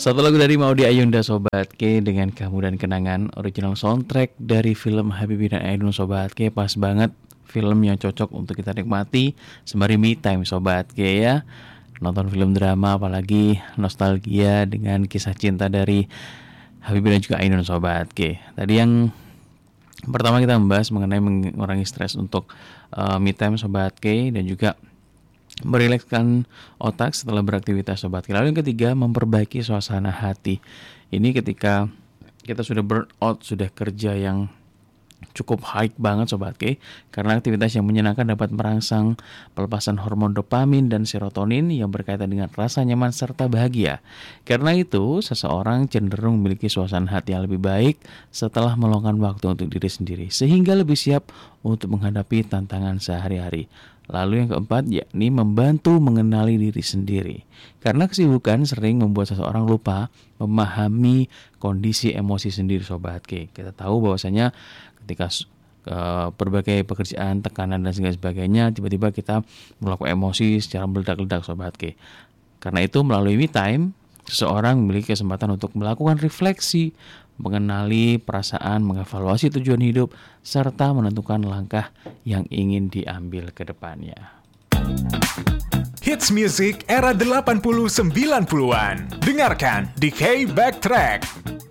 Satu lagu dari Maudy Ayunda Sobat K dengan Kamu dan Kenangan, original soundtrack dari film Habibie dan Ainun Sobat K. Pas banget, film yang cocok untuk kita nikmati sembari me time Sobat K ya. Nonton film drama apalagi nostalgia dengan kisah cinta dari Habibie dan juga Ainun Sobat K. Tadi yang pertama kita membahas mengenai mengurangi stres untuk me time Sobat K dan juga merilekskan otak setelah beraktivitas Sobat K. Lalu yang ketiga, memperbaiki suasana hati. Ini ketika kita sudah burn out, sudah kerja yang cukup high banget Sobat K, karena aktivitas yang menyenangkan dapat merangsang pelepasan hormon dopamin dan serotonin yang berkaitan dengan rasa nyaman serta bahagia. Karena itu, seseorang cenderung memiliki suasana hati yang lebih baik setelah meluangkan waktu untuk diri sendiri, sehingga lebih siap untuk menghadapi tantangan sehari-hari. Lalu yang keempat, yakni membantu mengenali diri sendiri. Karena kesibukan sering membuat seseorang lupa memahami kondisi emosi sendiri Sobat K. Kita tahu bahwasanya ketika berbagai pekerjaan, tekanan dan sebagainya, tiba-tiba kita melakukan emosi secara meledak-ledak Sobat K. Karena itu melalui me time, seseorang memiliki kesempatan untuk melakukan refleksi, mengenali perasaan, mengevaluasi tujuan hidup, serta menentukan langkah yang ingin diambil ke depannya. Hits music era 80-90-an. Dengarkan di K Backtrack.